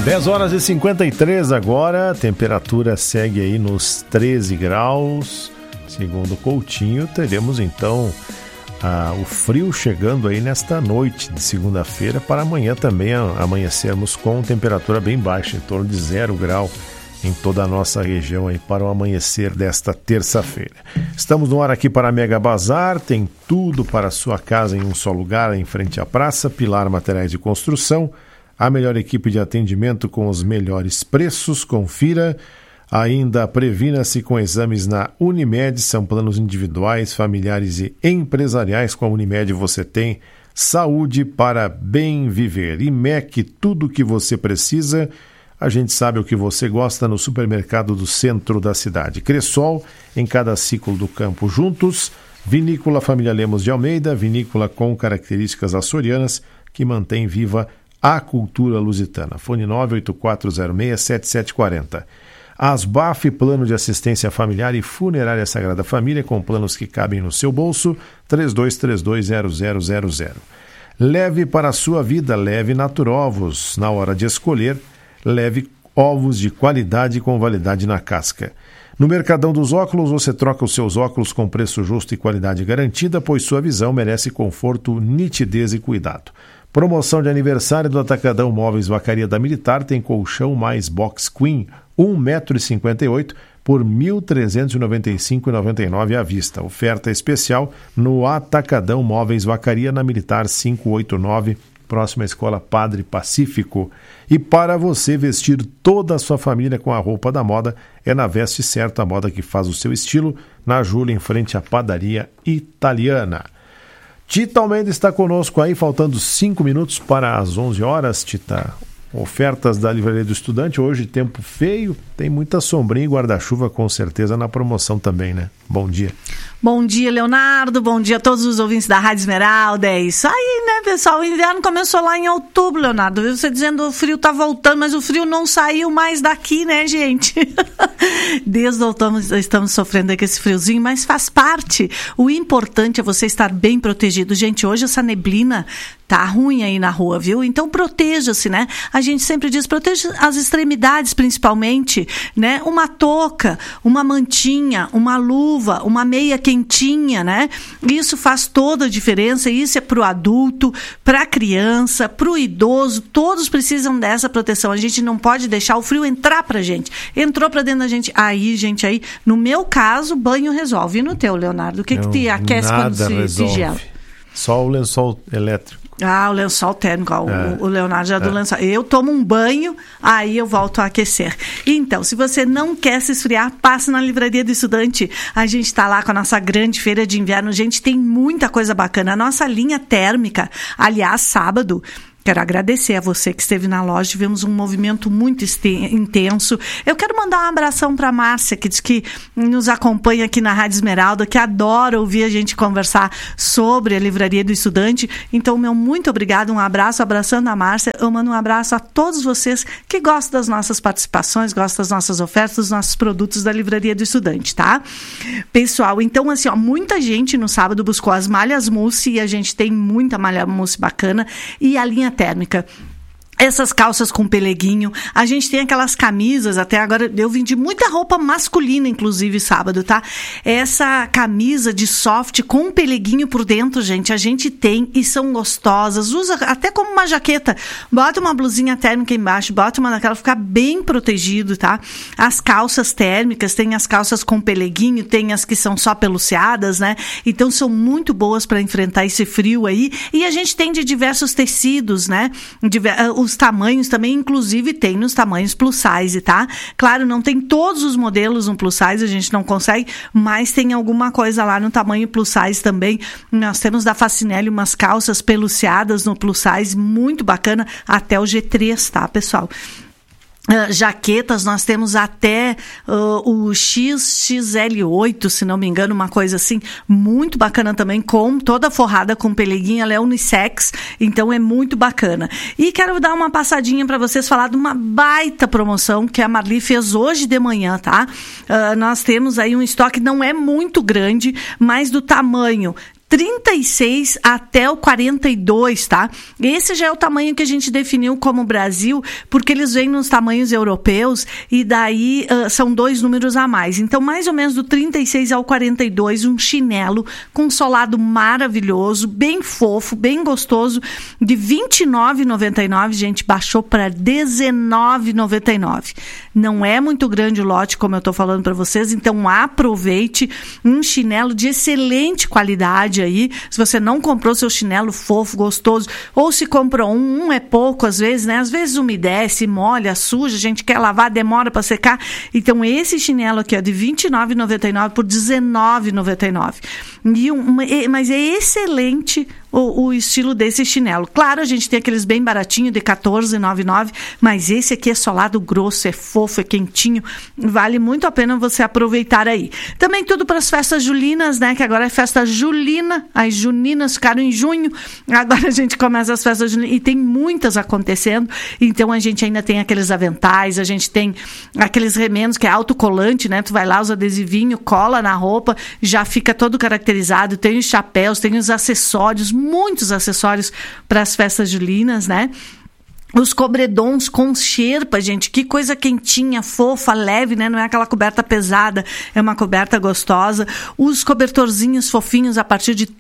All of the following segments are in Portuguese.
10h53 agora, a temperatura segue aí nos 13 graus. Segundo Coutinho, teremos então o frio chegando aí nesta noite de segunda-feira para amanhã também amanhecermos com temperatura bem baixa, em torno de 0 grau em toda a nossa região aí para o amanhecer desta terça-feira. Estamos no ar aqui para a Mega Bazar, tem tudo para a sua casa em um só lugar, em frente à praça, Pilar Materiais de Construção, a melhor equipe de atendimento com os melhores preços, confira. Ainda previna-se com exames na Unimed, são planos individuais, familiares e empresariais. Com a Unimed você tem saúde para bem viver. IMEC, tudo o que você precisa. A gente sabe o que você gosta no supermercado do centro da cidade. Cressol, em cada ciclo do campo juntos. Vinícola Família Lemos de Almeida, vinícola com características açorianas que mantém viva a cultura lusitana. Fone 984067740. Asbaf, plano de assistência familiar e funerária Sagrada Família, com planos que cabem no seu bolso, 32320000. Leve para a sua vida, leve Naturovos. Na hora de escolher, leve ovos de qualidade com validade na casca. No Mercadão dos Óculos, você troca os seus óculos com preço justo e qualidade garantida, pois sua visão merece conforto, nitidez e cuidado. Promoção de aniversário do Atacadão Móveis Vacaria da Militar tem colchão mais box queen 1,58 m por R$ 1.395,99 à vista. Oferta especial no Atacadão Móveis Vacaria na Militar 589, próxima à Escola Padre Pacífico. E para você vestir toda a sua família com a roupa da moda, é na Veste Certo, a moda que faz o seu estilo, na Júlia, em frente à Padaria Italiana. Tita Almeida está conosco aí, faltando 5 minutos para as 11 horas, Tita. Ofertas da Livraria do Estudante, hoje tempo feio, tem muita sombrinha e guarda-chuva com certeza na promoção também, né? Bom dia. Bom dia, Leonardo, bom dia a todos os ouvintes da Rádio Esmeralda, é isso aí, né, pessoal? O inverno começou lá em outubro, Leonardo, você dizendo o frio tá voltando, mas o frio não saiu mais daqui, né, gente? Desde outono estamos sofrendo com esse friozinho, mas faz parte. O importante é você estar bem protegido. Gente, hoje essa neblina tá ruim aí na rua, viu? Então proteja-se, né? A gente sempre diz, proteja as extremidades principalmente, né? Uma touca, uma mantinha, uma luva, uma meia quentinha, né? Isso faz toda a diferença, isso é pro adulto, pra criança, pro idoso, todos precisam dessa proteção. A gente não pode deixar o frio entrar pra gente. Entrou pra dentro da gente, aí, no meu caso, banho resolve. E no teu, Leonardo? O que te aquece quando se gela? Só o lençol elétrico. O lençol térmico, o Leonardo já do lençol. Eu tomo um banho, aí eu volto a aquecer. Então, se você não quer se esfriar, passe na Livraria do Estudante. A gente está lá com a nossa grande feira de inverno. Gente, tem muita coisa bacana. A nossa linha térmica, aliás, sábado, quero agradecer a você que esteve na loja, tivemos um movimento muito intenso. Eu quero mandar um abração para a Márcia, que diz que nos acompanha aqui na Rádio Esmeralda, que adora ouvir a gente conversar sobre a Livraria do Estudante. Então, meu muito obrigado, um abraço, abraçando a Márcia. Eu mando um abraço a todos vocês que gostam das nossas participações, gostam das nossas ofertas, dos nossos produtos da Livraria do Estudante, tá? Pessoal, então, assim, muita gente no sábado buscou as malhas mousse, e a gente tem muita malha mousse bacana, e a linha térmica. Essas calças com peleguinho, a gente tem aquelas camisas, até agora eu vendi muita roupa masculina, inclusive sábado, tá? Essa camisa de soft com peleguinho por dentro, gente, a gente tem e são gostosas, usa até como uma jaqueta, bota uma blusinha térmica embaixo, bota uma daquela, ficar bem protegido, tá? As calças térmicas, tem as calças com peleguinho, tem as que são só peluciadas, né? Então são muito boas para enfrentar esse frio aí, e a gente tem de diversos tecidos, né? Os tamanhos também, inclusive tem nos tamanhos plus size, tá? Claro, não tem todos os modelos no plus size, a gente não consegue, mas tem alguma coisa lá no tamanho plus size também. Nós temos da Facinelli umas calças peluciadas no plus size, muito bacana, até o G3, tá, pessoal? Jaquetas, nós temos até o XXL8, se não me engano, uma coisa assim, muito bacana também, com toda forrada com peleguinha, ela é unissex, então é muito bacana. E quero dar uma passadinha para vocês falar de uma baita promoção que a Marli fez hoje de manhã, tá? Nós temos aí um estoque, não é muito grande, mas do tamanho 36 até o 42, tá? Esse já é o tamanho que a gente definiu como Brasil, porque eles vêm nos tamanhos europeus e daí são 2 números a mais. Então, mais ou menos do 36 ao 42, um chinelo com solado maravilhoso, bem fofo, bem gostoso, de R$ 29,99, gente, baixou para R$ 19,99. Não é muito grande o lote, como eu tô falando para vocês, então aproveite um chinelo de excelente qualidade aí. Se você não comprou seu chinelo fofo, gostoso, ou se comprou um é pouco às vezes, né? Às vezes umedece, molha, suja, a gente quer lavar, demora para secar. Então esse chinelo aqui é de R$ 29,99 por R$ 19,99. Mas é excelente o estilo desse chinelo. Claro, a gente tem aqueles bem baratinhos de R$ 14,99, mas esse aqui é solado grosso, é fofo, é quentinho, vale muito a pena você aproveitar aí. Também tudo para as festas julinas, né, que agora é festa julina, as juninas ficaram em junho, agora a gente começa as festas julinas e tem muitas acontecendo, então a gente ainda tem aqueles aventais, a gente tem aqueles remendos que é autocolante, né, tu vai lá, os adesivinhos, cola na roupa, já fica todo caracterizado, tem os chapéus, tem os acessórios, muitos acessórios para as festas julinas, né? Os cobredons com xerpa, gente, que coisa quentinha, fofa, leve, né? Não é aquela coberta pesada, é uma coberta gostosa. Os cobertorzinhos fofinhos a partir de R$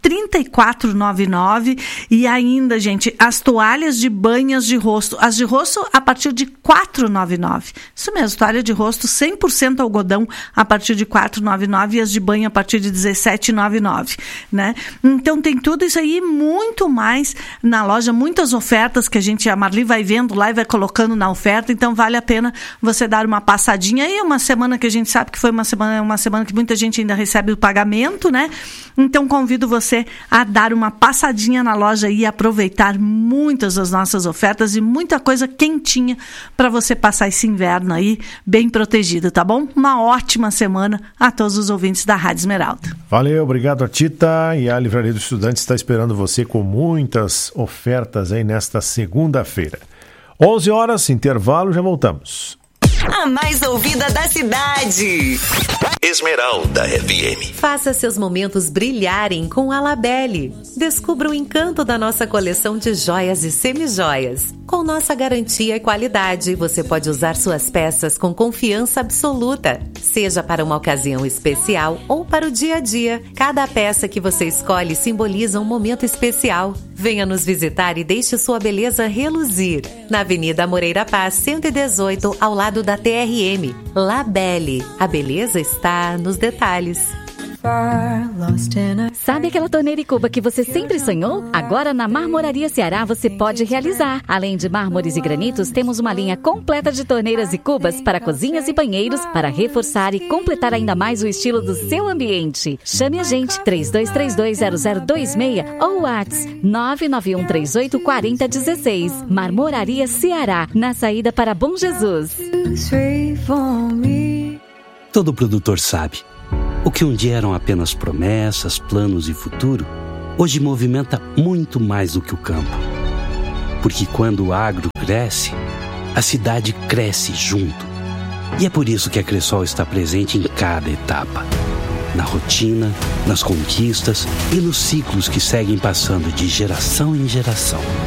34,99. E ainda, gente, as toalhas de banhas de rosto. As de rosto a partir de R$ 4,99. Isso mesmo, toalha de rosto 100% algodão a partir de R$ 4,99 e as de banho a partir de R$ 17,99, né? Então tem tudo isso aí e muito mais na loja, muitas ofertas que a Marli vai vendo lá e vai colocando na oferta, então vale a pena você dar uma passadinha aí, uma semana que a gente sabe que foi uma semana que muita gente ainda recebe o pagamento, né? Então convido você a dar uma passadinha na loja e aproveitar muitas das nossas ofertas e muita coisa quentinha para você passar esse inverno aí bem protegido, tá bom? Uma ótima semana a todos os ouvintes da Rádio Esmeralda. Valeu, obrigado a Tita, e a Livraria do Estudante está esperando você com muitas ofertas aí nesta segunda-feira. 11 horas, intervalo, já voltamos. A mais ouvida da cidade. Esmeralda FM. Faça seus momentos brilharem com a Labelle. Descubra o encanto da nossa coleção de joias e semijoias. Com nossa garantia e qualidade, você pode usar suas peças com confiança absoluta. Seja para uma ocasião especial ou para o dia a dia, cada peça que você escolhe simboliza um momento especial. Venha nos visitar e deixe sua beleza reluzir. Na Avenida Moreira Paz, 118, ao lado da TRM. Labelle. A beleza está nos detalhes. Sabe aquela torneira e cuba que você sempre sonhou? Agora na Marmoraria Ceará você pode realizar. Além de mármores e granitos, temos uma linha completa de torneiras e cubas para cozinhas e banheiros para reforçar e completar ainda mais o estilo do seu ambiente. Chame a gente 32320026 ou WhatsApp 991384016. Marmoraria Ceará, na saída para Bom Jesus. Todo produtor sabe. O que um dia eram apenas promessas, planos e futuro, hoje movimenta muito mais do que o campo. Porque quando o agro cresce, a cidade cresce junto. E é por isso que a Cressol está presente em cada etapa. Na rotina, nas conquistas e nos ciclos que seguem passando de geração em geração.